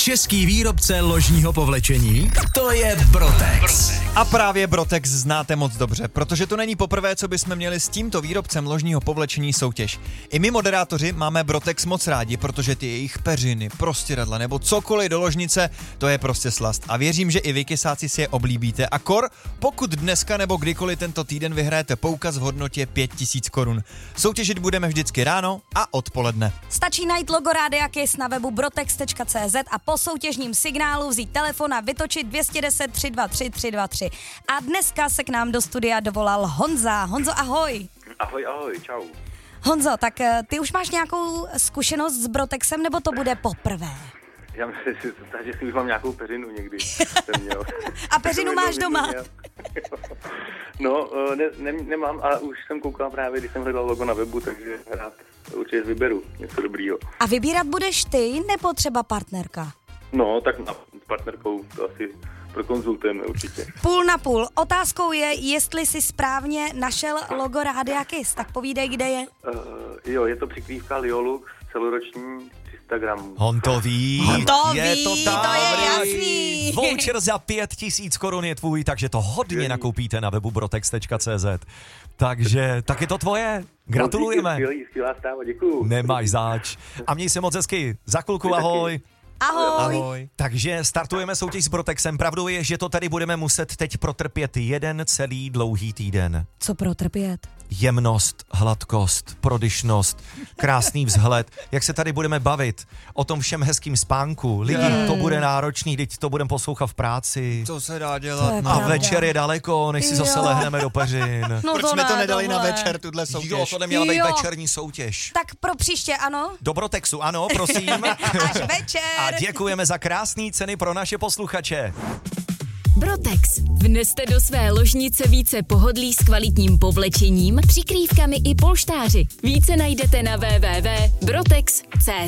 Český výrobce ložního povlečení, to je Brotex. A právě Brotex znáte moc dobře, protože to není poprvé, co bychom měli s tímto výrobcem ložního povlečení soutěž. I my moderátoři máme Brotex moc rádi, protože ty jejich peřiny, prostěradla nebo cokoliv do ložnice, to je prostě slast. A věřím, že i vy kysáci si je oblíbíte. A pokud dneska nebo kdykoliv tento týden vyhrajete poukaz v hodnotě 5000 korun. Soutěžit budeme vždycky ráno a odpoledne. Stačí najít logo Rádia Kiss na webu brotex.cz a po soutěžním signálu vzít telefon a vytočit 210 323 323. A dneska se k nám do studia dovolal Honza. Honzo, ahoj. Ahoj, čau. Honzo, tak ty už máš nějakou zkušenost s Brotexem, nebo to bude poprvé? Já myslím, že si už mám nějakou peřinu někdy. A peřinu máš doma? No, nemám, ale už jsem koukal právě, když jsem hledal logo na webu, takže rád určitě vyberu něco dobrýho. A vybírat budeš ty, nebo třeba partnerka? No, tak s partnerkou to asi prokonzultujeme určitě. Půl na půl. Otázkou je, jestli si správně našel logo Rádia Kiss, tak povídej, kde je. Jo, je to přikrývka Liolux, celoroční 300 gramů. On to ví, je to je jasný. Voucher za 5000 korun je tvůj, takže to hodně nakoupíte na webu brotex.cz. Takže tak je to tvoje. Gratulujeme. Skvělá zpráva, děkuju. Nemáš zač. A měj se moc hezky. Za chvilku ahoj. Ahoj. Takže startujeme soutěž s Brotexem. Pravdou je, že to tady budeme muset teď protrpět jeden celý dlouhý týden. Co protrpět? Jemnost, hladkost, prodyšnost, krásný vzhled, jak se tady budeme bavit o tom všem hezkým spánku. Lidi, to bude náročný, teď to budeme poslouchat v práci. Co se dá dělat? A večer je daleko, než si zase lehneme do peřin. No proč jsme to nedali na večer, tuhle soutěž? Jo, to neměla být večerní soutěž. Tak pro příště, ano? Do Brotexu, ano, prosím. Až večer. A děkujeme za krásné ceny pro naše posluchače. Brotex. Vneste do své ložnice více pohodlí s kvalitním povlečením, přikrývkami i polštáři. Více najdete na www.brotex.cz.